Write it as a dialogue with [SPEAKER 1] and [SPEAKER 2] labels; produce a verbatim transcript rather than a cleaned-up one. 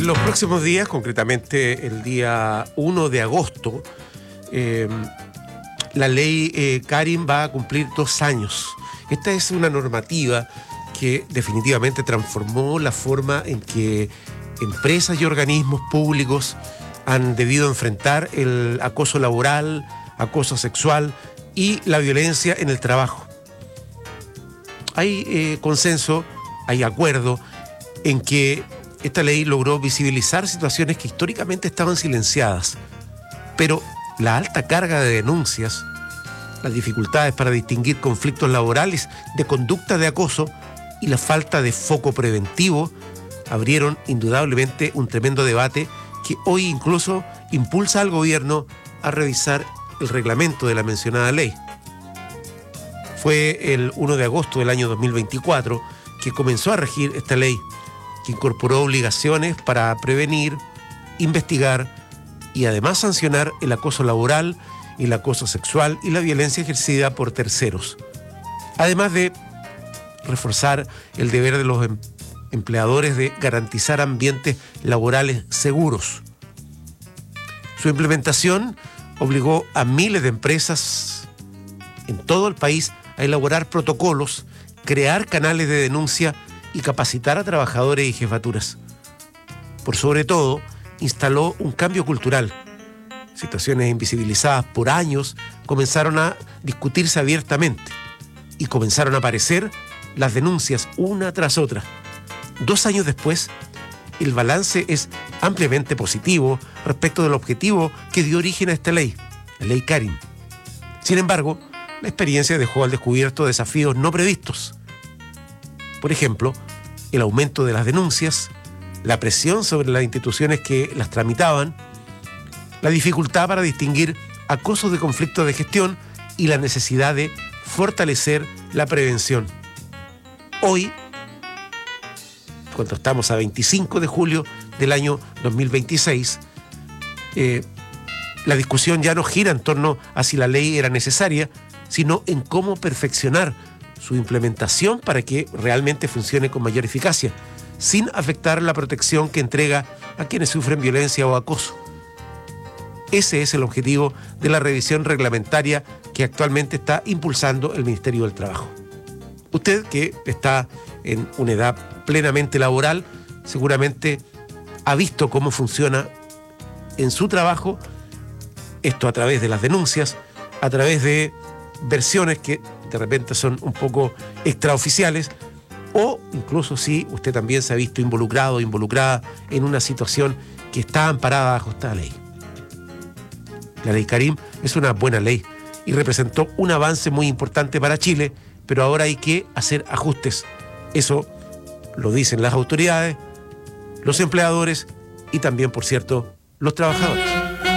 [SPEAKER 1] los próximos días, concretamente el día uno de agosto, eh, la ley eh, Karim va a cumplir dos años. Esta es una normativa que definitivamente transformó la forma en que empresas y organismos públicos han debido enfrentar el acoso laboral, acoso sexual y la violencia en el trabajo. Hay eh, consenso, hay acuerdo en que esta ley logró visibilizar situaciones que históricamente estaban silenciadas, pero la alta carga de denuncias, las dificultades para distinguir conflictos laborales de conducta de acoso y la falta de foco preventivo abrieron indudablemente un tremendo debate que hoy incluso impulsa al gobierno a revisar el reglamento de la mencionada ley. Fue el uno de agosto del año dos mil veinticuatro que comenzó a regir esta ley, que incorporó obligaciones para prevenir, investigar y además sancionar el acoso laboral, el acoso sexual y la violencia ejercida por terceros. Además de reforzar el deber de los em- empleadores de garantizar ambientes laborales seguros. Su implementación obligó a miles de empresas en todo el país a elaborar protocolos, crear canales de denuncia y capacitar a trabajadores y jefaturas. Por sobre todo, instaló un cambio cultural. Situaciones invisibilizadas por años comenzaron a discutirse abiertamente y comenzaron a aparecer las denuncias una tras otra. Dos años después, el balance es ampliamente positivo respecto del objetivo que dio origen a esta ley, la ley Karim. Sin embargo, la experiencia dejó al descubierto desafíos no previstos. Por ejemplo, el aumento de las denuncias, la presión sobre las instituciones que las tramitaban, la dificultad para distinguir acosos de conflictos de gestión y la necesidad de fortalecer la prevención. Hoy, cuando estamos a veinticinco de julio del año dos mil veintiséis, eh, la discusión ya no gira en torno a si la ley era necesaria, sino en cómo perfeccionar su implementación para que realmente funcione con mayor eficacia, sin afectar la protección que entrega a quienes sufren violencia o acoso. Ese es el objetivo de la revisión reglamentaria que actualmente está impulsando el Ministerio del Trabajo. Usted, que está en una edad plenamente laboral, seguramente ha visto cómo funciona en su trabajo esto a través de las denuncias, a través de versiones que de repente son un poco extraoficiales, o incluso si usted también se ha visto involucrado o involucrada en una situación que está amparada bajo esta ley. La ley Karim es una buena ley y representó un avance muy importante para Chile, pero ahora hay que hacer ajustes. Eso lo dicen las autoridades, los empleadores y también, por cierto, los trabajadores.